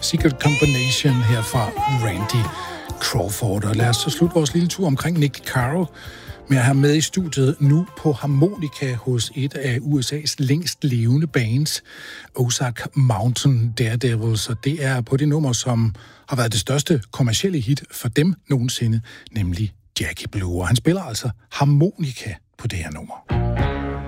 Secret Combination her fra Randy Crawford. Og lad os så slutte vores lille tur omkring Nick Caro med at have med i studiet nu på harmonika hos et af USA's længst levende bands, Ozark Mountain Daredevils. Og det er på det nummer, som har været det største kommercielle hit for dem nogensinde, nemlig Jackie Blue. Og han spiller altså harmonika på det her nummer.